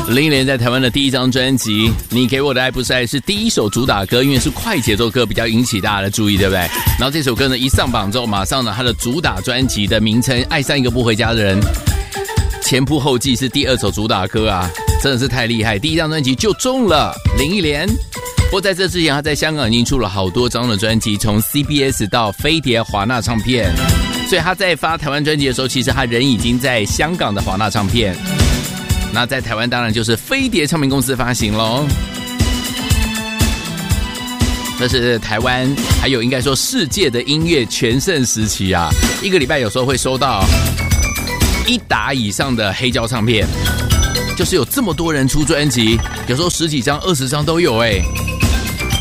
林忆莲在台湾的第一张专辑《你给我的爱不是爱》是第一首主打歌，因为是快节奏歌，比较引起大家的注意，对不对？然后这首歌呢一上榜之后，马上呢它的主打专辑的名称《爱上一个不回家的人》，前仆后继是第二首主打歌啊，真的是太厉害！第一张专辑就中了林忆莲。不过在这之前，他在香港已经出了好多张的专辑，从 CBS 到飞碟、华纳唱片，所以他在发台湾专辑的时候，其实他人已经在香港的华纳唱片。那在台湾当然就是飞碟唱片公司发行咯。这是台湾还有应该说世界的音乐全盛时期啊，一个礼拜有时候会收到1打以上的黑胶唱片，就是有这么多人出专辑，有时候10几张、20张都有哎。